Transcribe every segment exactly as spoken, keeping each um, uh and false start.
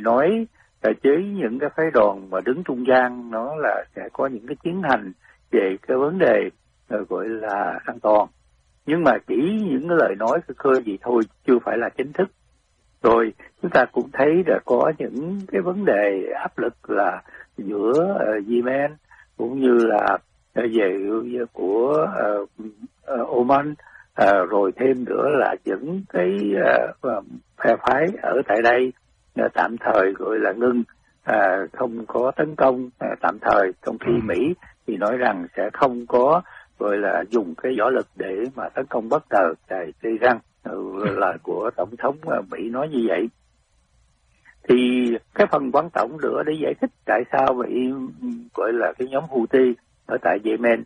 nói với những cái phái đoàn mà đứng trung gian, nó là sẽ có những cái tiến hành về cái vấn đề gọi là an toàn, nhưng mà chỉ những cái lời nói khơi khơi gì thôi, chưa phải là chính thức. Rồi chúng ta cũng thấy là có những cái vấn đề áp lực là giữa uh, Yemen cũng như là uh, về của uh, uh, Oman, uh, rồi thêm nữa là những cái uh, phe phái ở tại đây uh, tạm thời gọi là ngưng, uh, không có tấn công uh, tạm thời, trong khi Mỹ thì nói rằng sẽ không có gọi là dùng cái võ lực để mà tấn công bất ngờ tại Iran. Lời của Tổng thống Mỹ nói như vậy. Thì cái phần quan trọng nữa để giải thích tại sao vậy gọi là cái nhóm Houthi ở tại Yemen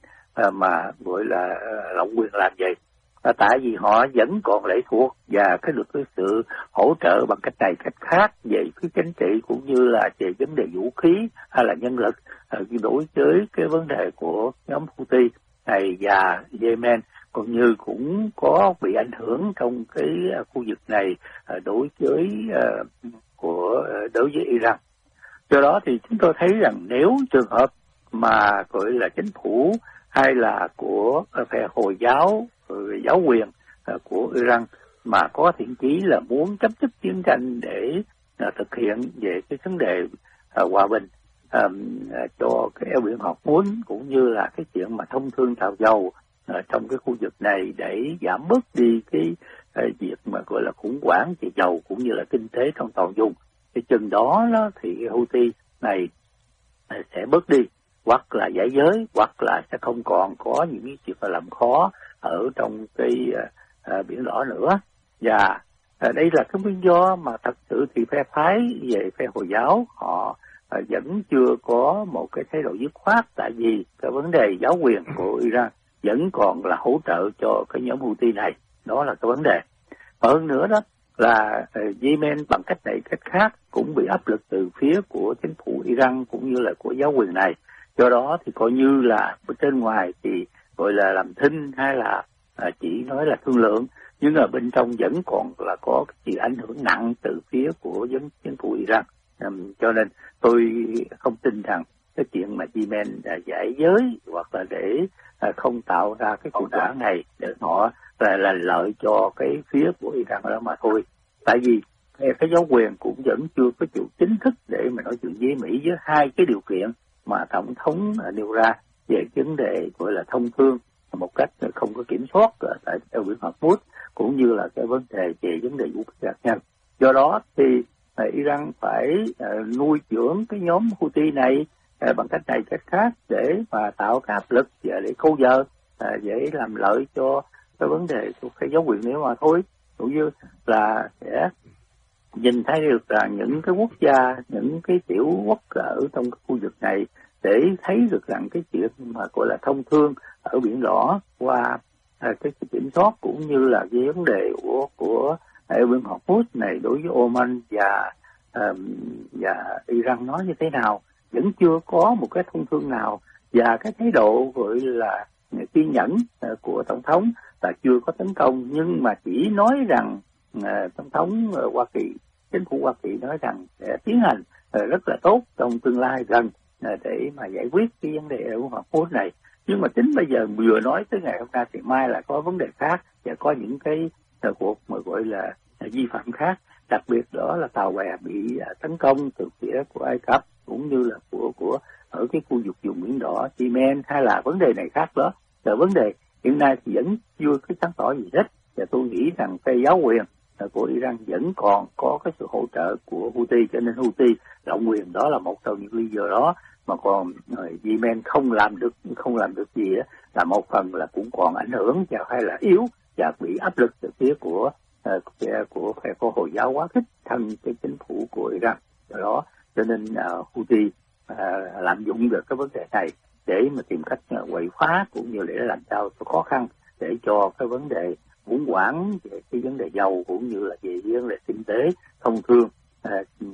mà gọi là lộng quyền làm vậy, là tại vì họ vẫn còn lệ thuộc và cái được cái sự hỗ trợ bằng cách này cách khác về phía chính trị cũng như là về vấn đề vũ khí hay là nhân lực đối với cái vấn đề của nhóm Houthi này, và Yemen cũng như cũng có bị ảnh hưởng trong cái khu vực này đối với uh, của đối với Iran. Do đó thì chúng tôi thấy rằng nếu trường hợp mà gọi là chính phủ hay là của phe Hồi giáo giáo quyền uh, của Iran mà có thiện chí là muốn chấm dứt chiến tranh để uh, thực hiện về cái vấn đề uh, hòa bình um, uh, cho cái eo biển Hormuz cũng như là cái chuyện mà thông thương tàu dầu ở trong cái khu vực này để giảm bớt đi cái uh, việc mà gọi là khủng hoảng về dầu cũng như là kinh tế trong toàn vùng, thì chừng đó nó thì Houthi này uh, sẽ bớt đi, hoặc là giải giới, hoặc là sẽ không còn có những cái chuyện là làm khó ở trong cái uh, uh, biển đỏ nữa. Và uh, đây là cái nguyên do mà thật sự thì phe phái về phe Hồi giáo họ uh, vẫn chưa có một cái thái độ dứt khoát, tại vì cái vấn đề giáo quyền của Iran vẫn còn là hỗ trợ cho cái nhóm Houthi này, đó là cái vấn đề. Và hơn nữa đó là uh, Yemen bằng cách này cách khác cũng bị áp lực từ phía của chính phủ Iran cũng như là của giáo quyền này. Do đó thì coi như là ở trên ngoài thì gọi là làm thinh hay là uh, chỉ nói là thương lượng, nhưng ở bên trong vẫn còn là có cái sự ảnh hưởng nặng từ phía của chính phủ Iran. Um, cho nên tôi không tin rằng cái chuyện mà Yemen uh, giải giới hoặc là để uh, không tạo ra cái khủng hoảng này để họ là, là lợi cho cái phía của Iran đó mà thôi. Tại vì cái giáo quyền cũng vẫn chưa có chịu chính thức để mà nói chuyện với Mỹ với hai cái điều kiện mà tổng thống uh, nêu ra về vấn đề gọi là thông thương một cách không có kiểm soát uh, tại eo biển Hormuz cũng như là cái vấn đề về vấn đề vũ khí hạt nhân. Do đó thì uh, Iran phải uh, nuôi dưỡng cái nhóm Houthi này uh, bằng cách này cách khác để mà tạo cái áp lực và để câu giờ uh, để làm lợi cho cái vấn đề của cái giáo quyền nếu mà thôi, cũng như là sẽ nhìn thấy được là những cái quốc gia, những cái tiểu quốc ở trong cái khu vực này để thấy được rằng cái chuyện mà gọi là thông thương ở biển đỏ qua à, cái kiểm soát cũng như là cái vấn đề của của eo biển Hormuz này đối với Oman và um, và Iran nói như thế nào, vẫn chưa có một cái thông thương nào, và cái thái độ gọi là kiên nhẫn uh, của tổng thống là chưa có tấn công, nhưng mà chỉ nói rằng uh, tổng thống uh, Hoa Kỳ, chính phủ Hoa Kỳ nói rằng sẽ tiến hành uh, rất là tốt trong tương lai gần uh, để mà giải quyết cái vấn đề eo Hormuz này. Nhưng mà tính bây giờ vừa nói tới ngày hôm nay thì mai là có vấn đề khác và có những cái cuộc mà gọi là vi phạm khác, đặc biệt đó là tàu bè bị tấn công từ phía của Ai Cập cũng như là của của ở cái khu vực vùng biển đỏ Yemen, hay là vấn đề này khác đó. Rồi vấn đề hiện nay thì vẫn chưa có sáng tỏ gì hết, và tôi nghĩ rằng cái giáo quyền của Iran vẫn còn có cái sự hỗ trợ của Houthi, cho nên Houthi lộng quyền đó là một trong những lý do đó. Mà còn Yemen không làm được không làm được gì đó, là một phần là cũng còn ảnh hưởng và hay là yếu và bị áp lực từ phía của uh, của phe của Hồi giáo quá khích thân cái chính phủ của Iran. Do đó cho nên uh, Houthi uh, lạm dụng được cái vấn đề này để mà tìm cách uh, quậy phá cũng như để làm sao khó khăn để cho cái vấn đề khủng hoảng về cái vấn đề dầu cũng như là về vấn đề kinh tế thông thương uh,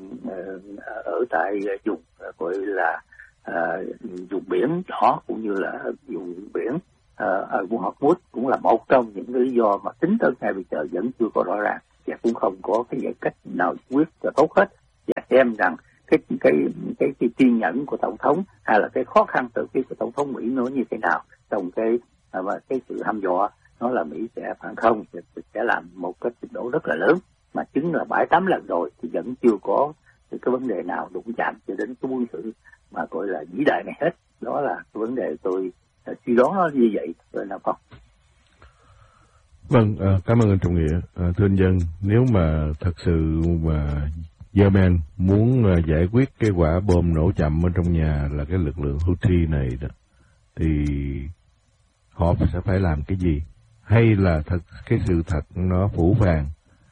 uh, ở tại vùng uh, gọi là À, vùng biển đỏ cũng như là vùng biển à, ở vùng Hormuz cũng là một trong những lý do mà tính tới ngày bây giờ vẫn chưa có rõ ràng và cũng không có cái giải cách nào quyết cho tốt hết. Và xem rằng cái cái cái cái kiên nhẫn của tổng thống hay là cái khó khăn từ phía của tổng thống Mỹ nó như thế nào trong cái và cái sự hăm dọa nó là Mỹ sẽ phản không, sẽ, sẽ làm một cái trình độ rất là lớn, mà chứng là bảy tám lần rồi thì vẫn chưa có cái vấn đề nào đụng chạm cho đến cái quân sự mà gọi là vĩ đại này hết. Đó là cái vấn đề tôi suy đoán nó như vậy rồi nào không. Vâng, à, cảm ơn anh Trọng Nghĩa. À, thưa anh Dân, nếu mà thật sự mà Yemen muốn à, giải quyết cái quả bom nổ chậm ở trong nhà là cái lực lượng Houthi này đó, thì họ sẽ phải làm cái gì? Hay là thật cái sự thật nó phủ phàng,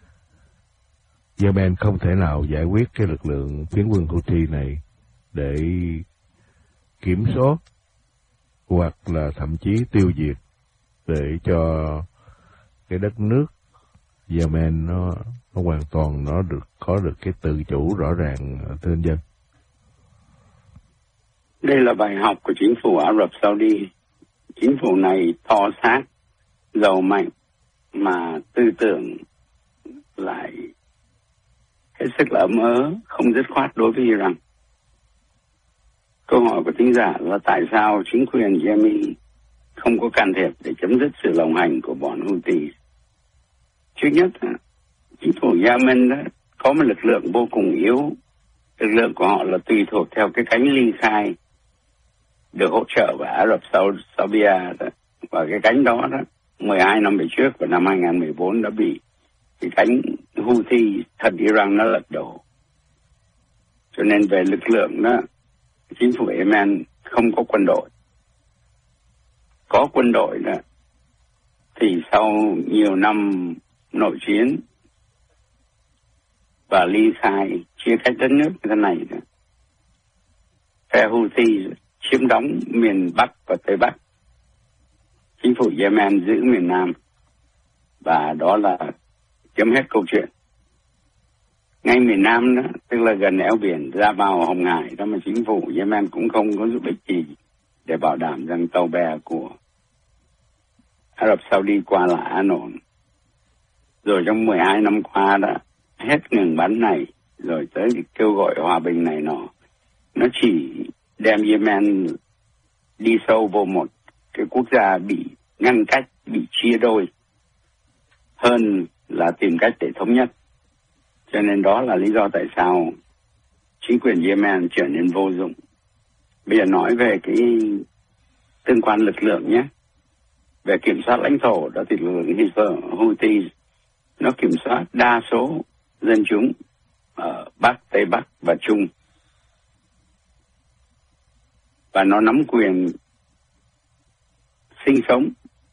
Yemen không thể nào giải quyết cái lực lượng phiến quân Houthi này để kiểm soát hoặc là thậm chí tiêu diệt, để cho cái đất nước Yemen nó, nó hoàn toàn nó được có được cái tự chủ rõ ràng, thưa anh Dân? Đây là bài học của chính phủ Ả Rập Saudi. Chính phủ này to xác, giàu mạnh, mà tư tưởng lại hết sức là ấm ớ, không dứt khoát đối với Iran. Câu hỏi của thính giả là tại sao chính quyền Yemen không có can thiệp để chấm dứt sự lộng hành của bọn Houthi? Trước nhất, chính phủ Yemen đó có một lực lượng vô cùng yếu. Lực lượng của họ là tùy thuộc theo cái cánh ly khai được hỗ trợ bởi Ả Rập Saudi đó. Và cái cánh đó đó mười hai năm về trước và năm hai không một bốn đã bị cái cánh Houthi thật Iran nó lật đổ. Cho nên về lực lượng đó, chính phủ Yemen không có quân đội. Có quân đội đó thì sau nhiều năm nội chiến và ly khai chia cách đất nước như thế này đó, phe Houthi chiếm đóng miền Bắc và Tây Bắc, chính phủ Yemen giữ miền Nam, và đó là chấm hết câu chuyện. Ngay miền Nam đó, tức là gần eo biển ra vào Hồng Hải đó, mà chính phủ Yemen cũng không có giúp ích gì để bảo đảm rằng tàu bè của Ả Rập Saudi qua là an ổn. Rồi trong mười hai năm qua đó, hết ngừng bắn này, rồi tới kêu gọi hòa bình này nọ, nó chỉ đem Yemen đi sâu vào một cái quốc gia bị ngăn cách, bị chia đôi, hơn là tìm cách để thống nhất. Cho nên đó là lý do tại sao chính quyền Yemen trở nên vô dụng. Bây giờ nói về cái tương quan lực lượng nhé. Về kiểm soát lãnh thổ, đó thì lực lượng Houthi nó kiểm soát đa số dân chúng ở Bắc, Tây Bắc và Trung. Và nó nắm quyền sinh sống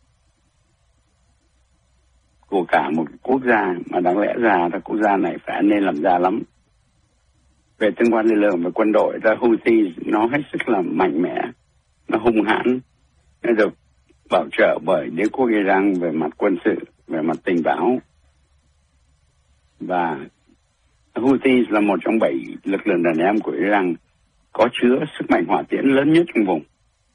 của cả một quốc gia, mà đáng lẽ ra là quốc gia này phải nên làm ra lắm. Về tương quan lực lượng và quân đội, ra Houthi nó hết sức là mạnh mẽ, nó hung hãn, nó được bảo trợ bởi đế quốc Iran về mặt quân sự, về mặt tình báo. Và Houthi là một trong bảy lực lượng đàn em của Iran có chứa sức mạnh hỏa tiễn lớn nhất trong vùng.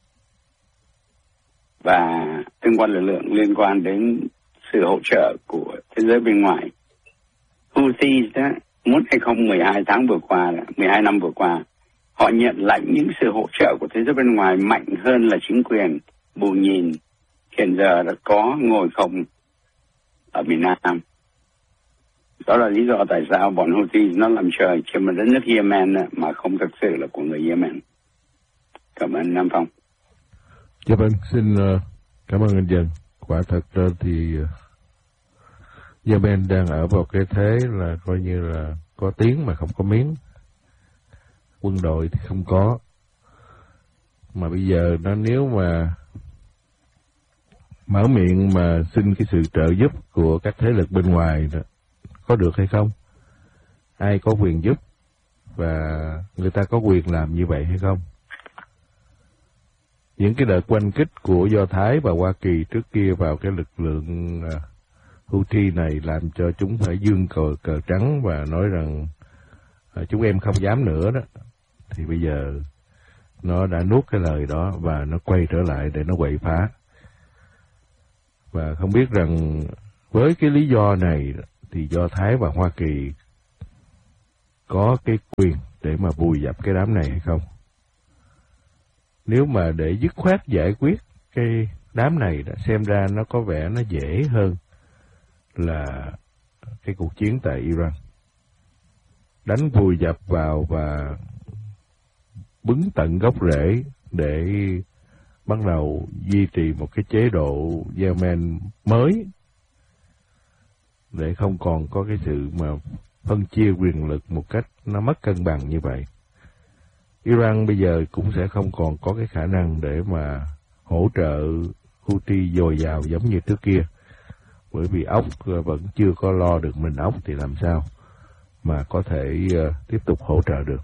Và tương quan lực lượng liên quan đến sự hỗ trợ của thế giới bên ngoài. Houthi đó, muốn hay không, mười hai tháng vừa qua, mười hai năm vừa qua, họ nhận lãnh những sự hỗ trợ của thế giới bên ngoài mạnh hơn là chính quyền bù nhìn hiện giờ đã có ngồi không ở miền Nam. Đó là lý do tại sao bọn Houthi nó làm trời trên một đất nước Yemen mà không thực sự là của người Yemen. Cảm ơn Nam Phong. Dạ vâng, xin uh, cảm ơn anh Dân. Quả thật uh, thì uh, Yemen đang ở vào cái thế là coi như là có tiếng mà không có miếng. Quân đội thì không có. Mà bây giờ nó nếu mà mở miệng mà xin cái sự trợ giúp của các thế lực bên ngoài đó, có được hay không? Ai có quyền giúp? Và người ta có quyền làm như vậy hay không? Những cái đợt quanh kích của Do Thái và Hoa Kỳ trước kia vào cái lực lượng uh, Houthi này làm cho chúng phải dương cờ, cờ trắng và nói rằng uh, chúng em không dám nữa đó. Thì bây giờ nó đã nuốt cái lời đó và nó quay trở lại để nó quậy phá. Và không biết rằng với cái lý do này thì Do Thái và Hoa Kỳ có cái quyền để mà vùi dập cái đám này hay không. Nếu mà để dứt khoát giải quyết cái đám này đã xem ra nó có vẻ nó dễ hơn là cái cuộc chiến tại Iran. Đánh vùi dập vào và bứng tận gốc rễ để bắt đầu duy trì một cái chế độ Yemen mới, để không còn có cái sự mà phân chia quyền lực một cách nó mất cân bằng như vậy. Iran bây giờ cũng sẽ không còn có cái khả năng để mà hỗ trợ Houthi dồi dào giống như trước kia, bởi vì ốc vẫn chưa có lo được mình ốc thì làm sao mà có thể uh, tiếp tục hỗ trợ được.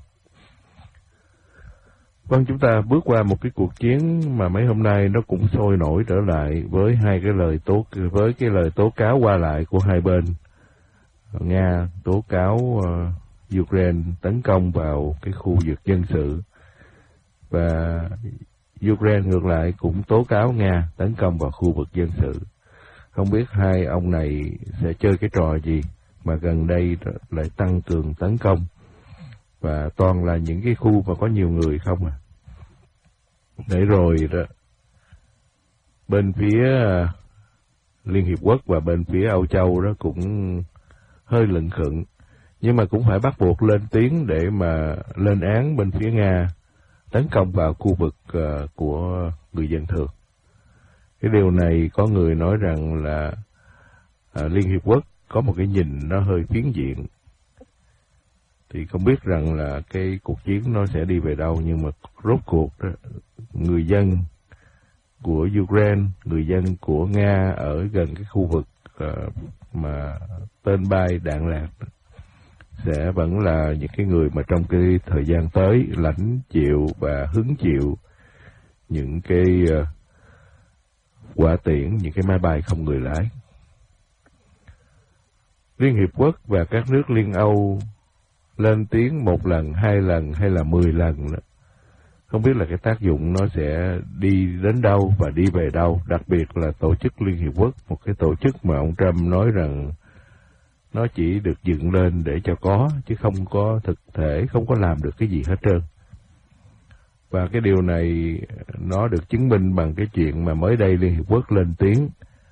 Vâng, chúng ta bước qua một cái cuộc chiến mà mấy hôm nay nó cũng sôi nổi trở lại với hai cái lời tố với cái lời tố cáo qua lại của hai bên. Nga tố cáo uh, Ukraine tấn công vào cái khu vực dân sự, và Ukraine ngược lại cũng tố cáo Nga tấn công vào khu vực dân sự. Không biết hai ông này sẽ chơi cái trò gì mà gần đây lại tăng cường tấn công, và toàn là những cái khu mà có nhiều người không à. Để rồi đó, bên phía Liên Hiệp Quốc và bên phía Âu Châu đó cũng hơi lững khựng, nhưng mà cũng phải bắt buộc lên tiếng để mà lên án bên phía Nga tấn công vào khu vực uh, của người dân thường. Cái điều này có người nói rằng là uh, Liên Hiệp Quốc có một cái nhìn nó hơi phiến diện. Thì không biết rằng là cái cuộc chiến nó sẽ đi về đâu, nhưng mà rốt cuộc đó, người dân của Ukraine, người dân của Nga ở gần cái khu vực uh, mà tên bay đạn lạc sẽ vẫn là những cái người mà trong cái thời gian tới lãnh chịu và hứng chịu những cái uh, quả tiễn, những cái máy bay không người lái. Liên Hiệp Quốc và các nước Liên Âu lên tiếng một lần, hai lần hay là mười lần đó. Không biết là cái tác dụng nó sẽ đi đến đâu và đi về đâu, đặc biệt là tổ chức Liên Hiệp Quốc, một cái tổ chức mà ông Trump nói rằng nó chỉ được dựng lên để cho có, chứ không có thực thể, không có làm được cái gì hết trơn. Và cái điều này nó được chứng minh bằng cái chuyện mà mới đây Liên Hiệp Quốc lên tiếng.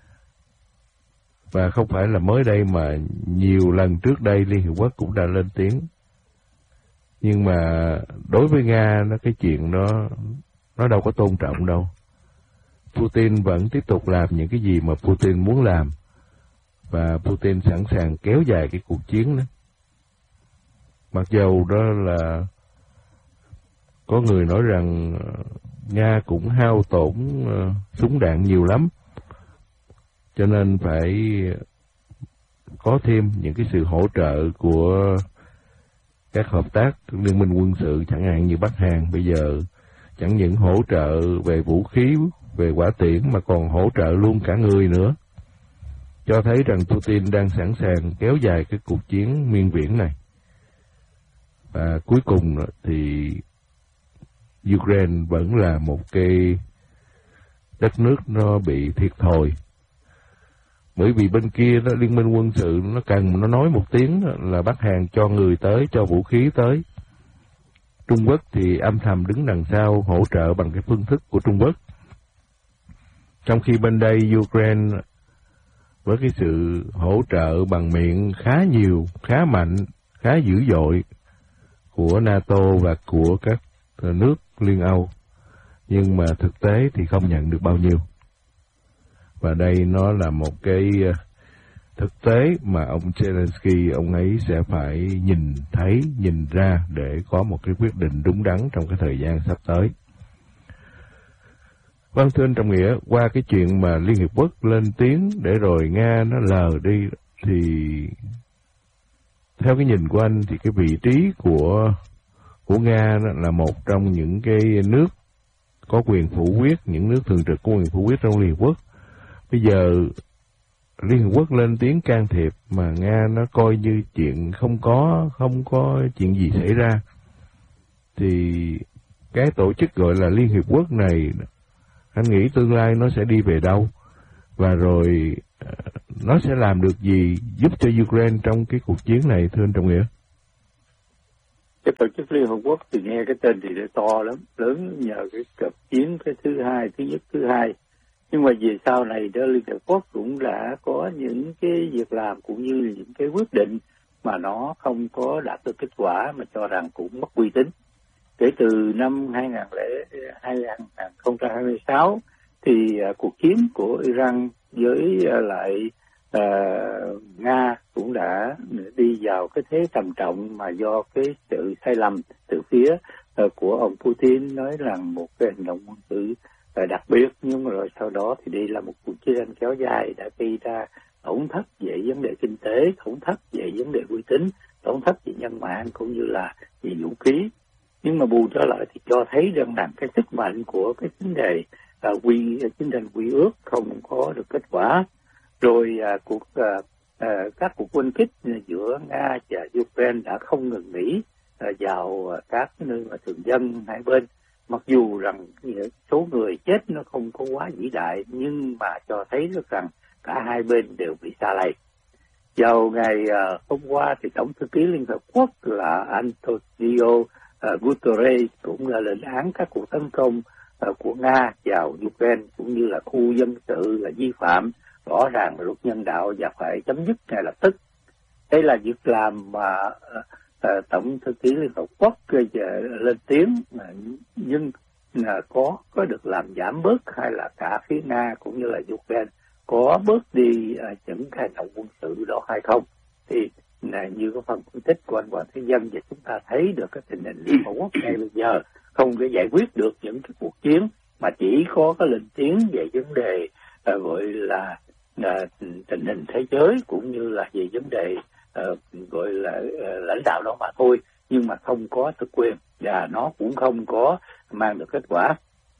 Và không phải là mới đây mà nhiều lần trước đây Liên Hiệp Quốc cũng đã lên tiếng. Nhưng mà đối với Nga, nó cái chuyện đó nó đâu có tôn trọng đâu. Putin vẫn tiếp tục làm những cái gì mà Putin muốn làm, và Putin sẵn sàng kéo dài cái cuộc chiến đó. Mặc dầu đó là có người nói rằng Nga cũng hao tổn uh, súng đạn nhiều lắm, cho nên phải có thêm những cái sự hỗ trợ của các hợp tác liên minh quân sự, chẳng hạn như Bắc Hàn bây giờ chẳng những hỗ trợ về vũ khí, về hỏa tiễn mà còn hỗ trợ luôn cả người nữa, cho thấy rằng Putin đang sẵn sàng kéo dài cái cuộc chiến miên viễn này. Và cuối cùng thì Ukraine vẫn là một cái đất nước nó bị thiệt thòi, bởi vì bên kia đó, liên minh quân sự nó cần nó nói một tiếng là Bắc Hàn cho người tới, cho vũ khí tới. Trung Quốc thì âm thầm đứng đằng sau hỗ trợ bằng cái phương thức của Trung Quốc. Trong khi bên đây Ukraine với cái sự hỗ trợ bằng miệng khá nhiều, khá mạnh, khá dữ dội của NATO và của các nước Liên Âu, nhưng mà thực tế thì không nhận được bao nhiêu. Và đây nó là một cái thực tế mà ông Zelensky, ông ấy sẽ phải nhìn thấy, nhìn ra để có một cái quyết định đúng đắn trong cái thời gian sắp tới. Vâng, thưa anh Trọng Nghĩa, qua cái chuyện mà Liên Hiệp Quốc lên tiếng để rồi Nga nó lờ đi, thì theo cái nhìn của anh thì cái vị trí của của Nga là một trong những cái nước có quyền phủ quyết, những nước thường trực có quyền phủ quyết trong Liên Hiệp Quốc. Bây giờ Liên Hiệp Quốc lên tiếng can thiệp mà Nga nó coi như chuyện không có, không có chuyện gì xảy ra, thì cái tổ chức gọi là Liên Hiệp Quốc này, anh nghĩ tương lai nó sẽ đi về đâu, và rồi nó sẽ làm được gì giúp cho Ukraine trong cái cuộc chiến này, thưa anh Trọng Nghĩa? cái tổ chức Liên Hợp Quốc thì nghe cái tên thì to lắm, lớn nhờ cái cuộc chiến cái thứ hai, thứ nhất, thứ hai. Nhưng mà về sau này đó Liên Hợp Quốc cũng đã có những cái việc làm cũng như những cái quyết định mà nó không có đạt được kết quả, mà cho rằng cũng mất uy tín. Kể từ năm hai không hai sáu thì uh, cuộc chiến của Iran với uh, lại uh, Nga cũng đã đi vào cái thế trầm trọng, mà do cái sự sai lầm từ phía uh, của ông Putin nói rằng một cái hành động quân sự uh, đặc biệt, nhưng mà rồi sau đó thì đi là một cuộc chiến tranh kéo dài đã gây ra tổn thất về vấn đề kinh tế, tổn thất về vấn đề uy tín, tổn thất về nhân mạng cũng như là về vũ khí. Nhưng mà bù trở lại thì cho thấy rằng là cái sức mạnh của cái vấn đề uh, quy chiến tranh quy ước không có được kết quả. Rồi uh, cuộc uh, uh, các cuộc quân kích giữa Nga và Ukraine đã không ngừng nghỉ uh, vào uh, các nơi mà thường dân hai bên. Mặc dù rằng số người chết nó không có quá vĩ đại, nhưng mà cho thấy được rằng cả hai bên đều bị sa lầy. Vào ngày uh, hôm qua thì Tổng thư ký Liên Hợp Quốc là Antonio uh, Guterres cũng là lên án các cuộc tấn công uh, của Nga vào Ukraine cũng như là khu dân sự là vi phạm rõ ràng luật nhân đạo và phải chấm dứt ngay lập tức. Đây là việc làm mà uh, uh, Tổng thư ký Liên Hợp Quốc uh, lên tiếng, uh, nhưng uh, có có được làm giảm bớt hay là cả phía Nga cũng như là Ukraine có bớt đi uh, những hành động quân sự đó hay không? Thì này, như có phần phân tích của anh Hoàng Thế Dân, và chúng ta thấy được cái tình hình Liên Hợp Quốc ngay bây giờ không thể giải quyết được những cái cuộc chiến, mà chỉ có cái lên tiếng về vấn đề uh, gọi là uh, tình hình thế giới cũng như là về vấn đề uh, gọi là uh, lãnh đạo đó mà thôi, nhưng mà không có thực quyền và nó cũng không có mang được kết quả.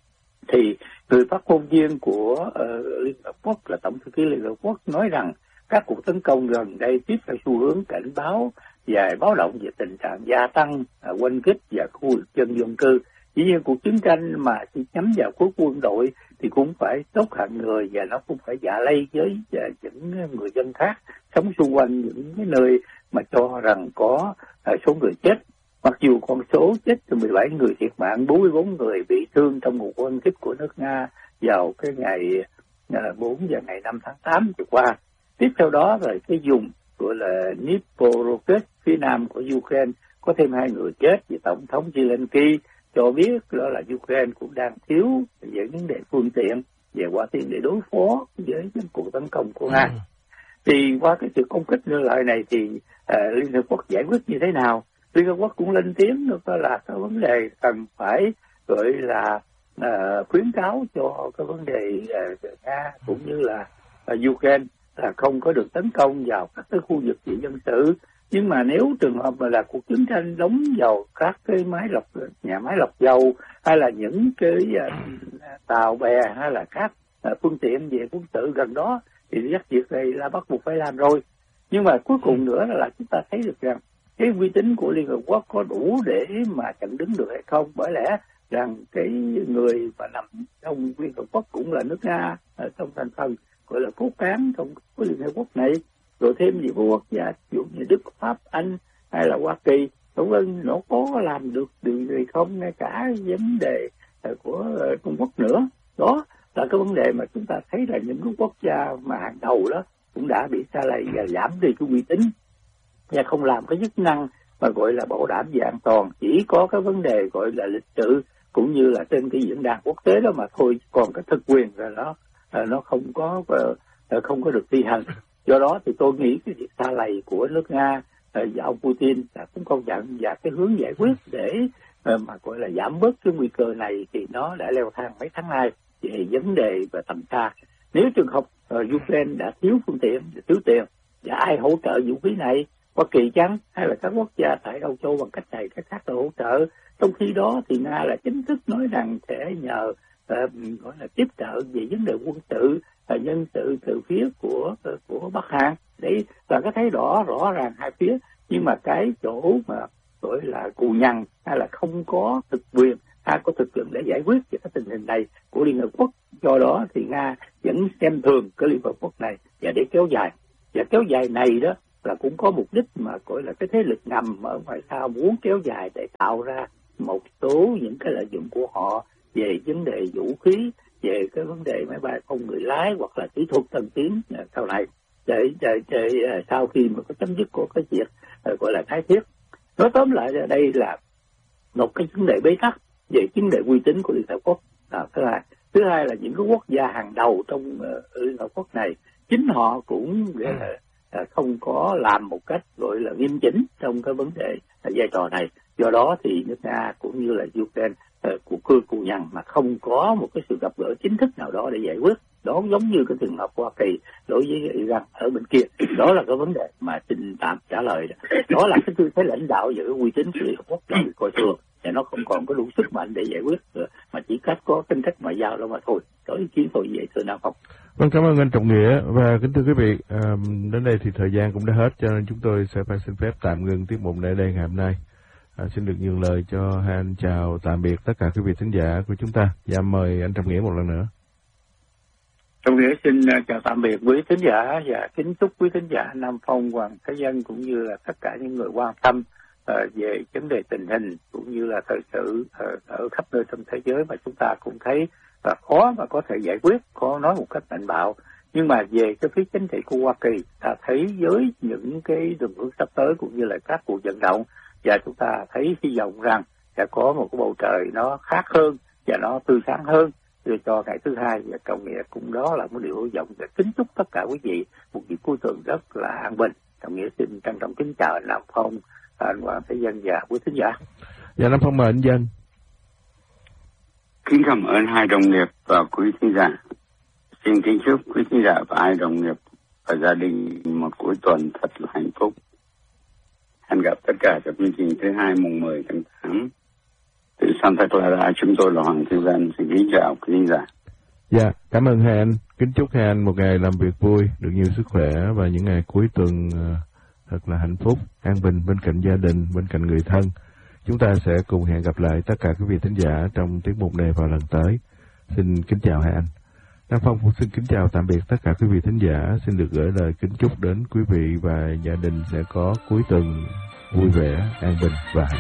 Thì người phát ngôn viên của uh, Liên Hợp Quốc là Tổng thư ký Liên Hợp Quốc nói rằng các cuộc tấn công gần đây tiếp theo xu hướng cảnh báo và báo động về tình trạng gia tăng uh, quân kích và khu vực dân dân cư. Dĩ nhiên cuộc chiến tranh mà chỉ nhắm vào quốc quân đội thì cũng phải tốt hạng người, và nó cũng phải dạ lây với uh, những người dân khác sống xung quanh những cái nơi mà cho rằng có uh, số người chết. Mặc dù con số chết từ mười bảy người thiệt mạng, bốn mươi bốn người bị thương trong một quân kích của nước Nga vào cái ngày bốn và ngày năm tháng tám vừa qua. Tiếp theo đó rồi cái vùng gọi là Dnipro phía nam của Ukraine có thêm hai người chết, và Tổng thống Zelensky cho biết đó là Ukraine cũng đang thiếu những vấn đề phương tiện về hỏa tiễn để đối phó với những cuộc tấn công của Nga. Thì qua cái sự công kích như lại này thì uh, Liên Hợp Quốc giải quyết như thế nào? Liên Hợp Quốc cũng lên tiếng nữa là cái vấn đề cần phải gọi là uh, khuyến cáo cho cái vấn đề uh, Nga cũng như là uh, Ukraine là không có được tấn công vào các cái khu vực về dân sự. Nhưng mà nếu trường hợp mà là cuộc chiến tranh đóng vào các cái máy lọc nhà máy lọc dầu hay là những cái uh, tàu bè hay là các uh, phương tiện về quân sự gần đó thì rất việc này là bắt buộc phải làm rồi. Nhưng mà cuối cùng nữa là chúng ta thấy được rằng cái uy tín của Liên Hợp Quốc có đủ để mà chặn đứng được hay không? Bởi lẽ rằng cái người mà nằm trong Liên Hợp Quốc cũng là nước Nga ở trong thành phần gọi là cốt cán trong cái Liên Hợp Quốc này, rồi thêm nhiều quốc gia ví dụ như Đức, Pháp, Anh hay là Hoa Kỳ, vân vân, nó có làm được điều gì không? Ngay cả vấn đề của Trung Quốc nữa. Đó là cái vấn đề mà chúng ta thấy là những cái quốc gia mà hàng đầu đó cũng đã bị sa lầy và giảm đi cái uy tín và không làm cái chức năng mà gọi là bảo đảm về an toàn, chỉ có cái vấn đề gọi là lịch sự cũng như là trên cái diễn đàn quốc tế đó mà thôi, còn cái thực quyền là nó nó không có không có được thi hành. Do đó thì tôi nghĩ cái việc sa lầy của nước Nga và ông Putin đã cũng công nhận, và cái hướng giải quyết để mà gọi là giảm bớt cái nguy cơ này thì nó đã leo thang mấy tháng nay về vấn đề về tầm xa. Nếu trường hợp uh, Ukraine đã thiếu phương tiện, thiếu tiền, và ai hỗ trợ vũ khí này? Hoa Kỳ chăng hay là các quốc gia tại Âu Châu bằng cách này cách khác để hỗ trợ? Trong khi đó thì Nga là chính thức nói rằng sẽ nhờ uh, gọi là tiếp trợ về vấn đề quân sự, uh, nhân sự từ phía của uh, của Bắc Hàn. Đấy là cái thấy rõ rõ ràng hai phía, nhưng mà cái chỗ mà gọi là cù nhằn hay là không có thực quyền hay có thực quyền để giải quyết về cái tình hình này của Liên Hợp Quốc. Do đó thì Nga vẫn xem thường cái Liên Hợp Quốc này và để kéo dài. Và kéo dài này đó là cũng có mục đích mà gọi là cái thế lực ngầm ở ngoài sau muốn kéo dài để tạo ra một số những cái lợi dụng của họ về vấn đề vũ khí, về cái vấn đề máy bay không người lái hoặc là kỹ thuật tân tiến sau này để, để, để, để sau khi mà có chấm dứt của cái việc gọi là thái thiết. Nói tóm lại đây là một cái vấn đề bế tắc về vấn đề uy tín của Liên Hợp Quốc. À, thứ hai, thứ hai là những cái quốc gia hàng đầu trong uh, Liên Hợp Quốc này chính họ cũng uh, uh, không có làm một cách gọi là nghiêm chỉnh trong cái vấn đề uh, vai trò này. Do đó thì nước Nga cũng như là Ukraine uh, của cư cù nhằn mà không có một cái sự gặp gỡ chính thức nào đó để giải quyết. Đó giống như cái trường hợp Hoa Kỳ đối với Iran ở bên kia. Đó là cái vấn đề mà xin tạm trả lời. Đó là cái tư thế lãnh đạo và cái uy tín của Liên Hợp Quốc là coi thường. Và nó không còn có đủ sức mạnh để giải quyết nữa, mà chỉ cách có tính cách ngoại giao đó mà thôi. Có ý kiến thôi vậy thưa Nam Phong. Vâng, cảm ơn anh Trọng Nghĩa. Và kính thưa quý vị, à, đến đây thì thời gian cũng đã hết, cho nên chúng tôi sẽ phải xin phép tạm ngừng tiết mục tại đây ngày hôm nay. À, xin được nhường lời cho hai anh chào tạm biệt tất cả quý vị thính giả của chúng ta. Và mời anh Trọng Nghĩa một lần nữa. Trọng Nghĩa xin chào tạm biệt quý thính giả và kính chúc quý thính giả Nam Phong, Hoàng Thế Dân cũng như là tất cả những người quan tâm Uh, về vấn đề tình hình cũng như là thời sự uh, ở khắp nơi trong thế giới mà chúng ta cũng thấy uh, khó mà có thể giải quyết, khó nói một cách mạnh bạo. Nhưng mà về cái phía chính trị của Hoa Kỳ, ta thấy với những cái đường hướng sắp tới cũng như là các cuộc vận động, và chúng ta thấy hy vọng rằng sẽ có một cái bầu trời nó khác hơn và nó tươi sáng hơn cho ngày thứ hai. Và Trọng Nghĩa cũng đó là một điều hy vọng để kính chúc tất cả quý vị một dịp cuối tuần rất là an bình. Trọng Nghĩa xin trân trọng kính chào Nam Phong, anh Hoàng Thế Dân và quý thính giả. Dạ, Nam Phong mời anh Dân. Kính cảm ơn hai đồng nghiệp và quý thính giả. Xin kính chúc quý thính giả và hai đồng nghiệp và gia đình một cuối tuần thật là hạnh phúc. Hẹn gặp tất cả trong chương trình thứ hai mùng mười tháng tám. Từ Santa Clara, chúng tôi là Hoàng Thế Dân. Xin kính chào quý thính giả. Dạ, cảm ơn hai anh. Kính chúc hai anh một ngày làm việc vui, được nhiều sức khỏe và những ngày cuối tuần thật là hạnh phúc, an bình bên cạnh gia đình, bên cạnh người thân. Chúng ta sẽ cùng hẹn gặp lại tất cả quý vị thính giả trong tiết mục này vào lần tới. Xin kính chào hai anh. Nam Phong cũng xin kính chào tạm biệt tất cả quý vị thính giả. Xin được gửi lời kính chúc đến quý vị và gia đình sẽ có cuối tuần vui vẻ, an bình và hạnh phúc.